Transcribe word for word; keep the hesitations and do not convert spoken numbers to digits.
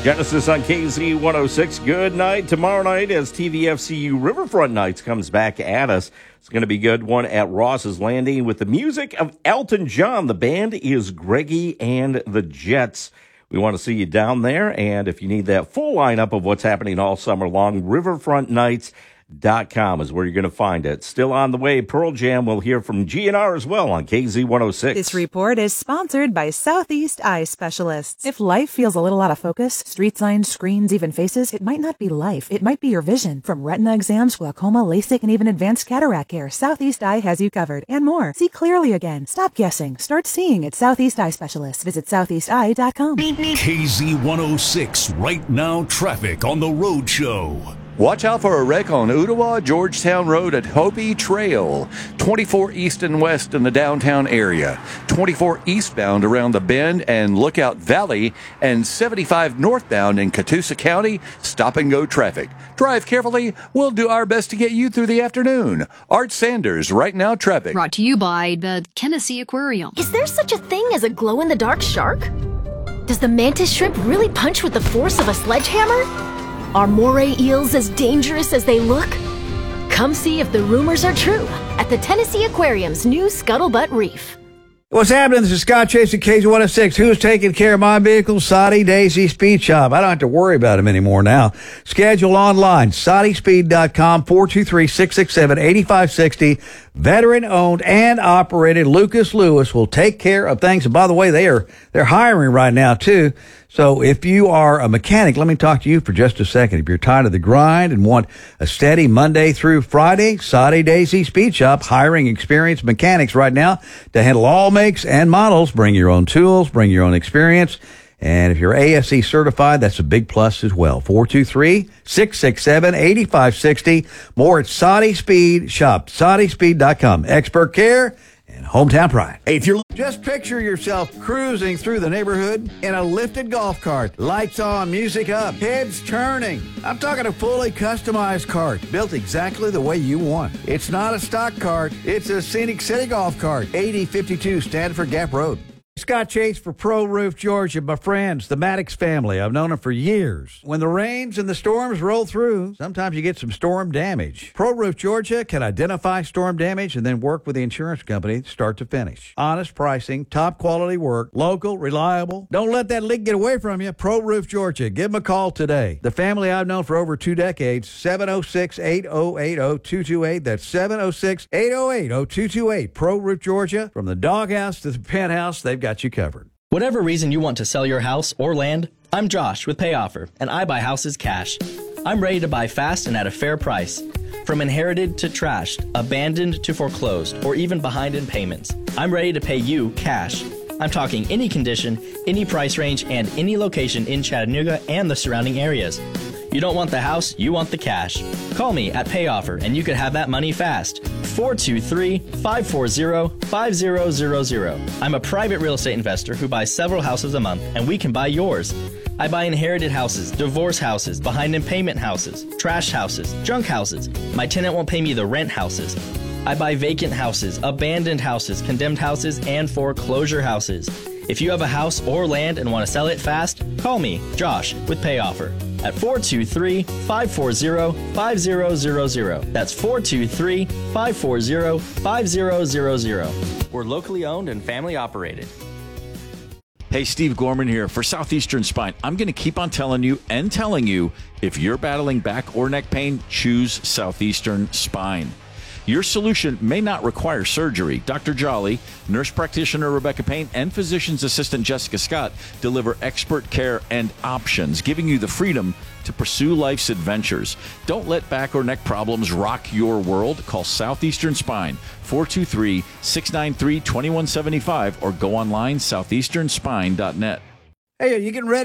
Genesis on K Z one oh six. Good night. Tomorrow night as T V F C U Riverfront Nights comes back at us. It's going to be good. One at Ross's Landing with the music of Elton John. The band is Greggy and the Jets. We want to see you down there. And if you need that full lineup of what's happening all summer long, riverfront nights dot com is where you're going to find it. Still on the way, Pearl Jam. We'll hear from G N R as well on K Z one oh six. This report is sponsored by Southeast Eye Specialists. If life feels a little out of focus, street signs, screens, even faces, it might not be life. It might be your vision. From retina exams, glaucoma, LASIK, and even advanced cataract care, Southeast Eye has you covered. And more. See clearly again. Stop guessing. Start seeing at Southeast Eye Specialists. Visit southeast eye dot com. K Z one oh six, right now traffic on the road show. Watch out for a wreck on Ottawa Georgetown Road at Hopi Trail. twenty-four east and west in the downtown area. twenty-four eastbound around the Bend and Lookout Valley. And seventy-five northbound in Catoosa County. Stop and go traffic. Drive carefully. We'll do our best to get you through the afternoon. Art Sanders, Right Now Traffic. Brought to you by the Tennessee Aquarium. Is there such a thing as a glow-in-the-dark shark? Does the mantis shrimp really punch with the force of a sledgehammer? Are moray eels as dangerous as they look? Come see if the rumors are true at the Tennessee Aquarium's new Scuttlebutt Reef. What's happening? This is Scott Chase at K Z one oh six. Who's taking care of my vehicle? Soddy Daisy Speed Shop. I don't have to worry about them anymore now. Schedule online, soddy speed dot com, four two three, six six seven, eight five six zero. Veteran owned and operated. Lucas Lewis will take care of things. And by the way, they are, they're hiring right now too. So if you are a mechanic, let me talk to you for just a second. If you're tired of the grind and want a steady Monday through Friday, Soddy Daisy Speed Shop hiring experienced mechanics right now to handle all makes and models. Bring your own tools, bring your own experience. And if you're A S E certified, that's a big plus as well. four two three, six six seven, eight five six zero. More at Soddy Speed Shop, soddy speed dot com. Expert care and hometown pride. Hey, if you're Just picture yourself cruising through the neighborhood in a lifted golf cart. Lights on, music up, heads turning. I'm talking a fully customized cart built exactly the way you want. It's not a stock cart. It's a Scenic City golf cart. eighty fifty-two Stanford Gap Road. Scott Chase for Pro Roof Georgia, my friends, the Maddox family. I've known them for years. When the rains and the storms roll through, sometimes you get some storm damage. Pro Roof Georgia can identify storm damage and then work with the insurance company start to finish. Honest pricing, top quality work, local, reliable. Don't let that leak get away from you. Pro Roof Georgia. Give them a call today. The family I've known for over two decades, seven oh six, eight oh eight, oh two two eight. That's seven oh six, eight oh eight, oh two two eight. Pro Roof Georgia. From the doghouse to the penthouse, they've got got you covered. Whatever reason you want to sell your house or land, I'm Josh with PayOffer, and I buy houses cash. I'm ready to buy fast and at a fair price. From inherited to trashed, abandoned to foreclosed, or even behind in payments, I'm ready to pay you cash. I'm talking any condition, any price range, and any location in Chattanooga and the surrounding areas. You don't want the house, you want the cash. Call me at PayOffer and you could have that money fast. four two three, five four zero, five zero zero zero. I'm a private real estate investor who buys several houses a month, and we can buy yours. I buy inherited houses, divorce houses, behind in payment houses, trash houses, junk houses. My tenant won't pay me the rent houses. I buy vacant houses, abandoned houses, condemned houses, and foreclosure houses. If you have a house or land and want to sell it fast, call me, Josh, with PayOffer at four two three, five four zero, five zero zero zero. That's four two three, five four zero, five zero zero zero. We're locally owned and family operated. Hey, Steve Gorman here for Southeastern Spine. I'm going to keep on telling you and telling you, if you're battling back or neck pain, choose Southeastern Spine. Your solution may not require surgery. Doctor Jolly, nurse practitioner Rebecca Payne, and physician's assistant Jessica Scott deliver expert care and options, giving you the freedom to pursue life's adventures. Don't let back or neck problems rock your world. Call Southeastern Spine, four two three, six nine three, two one seven five, or go online, southeastern spine dot net. Hey, are you getting ready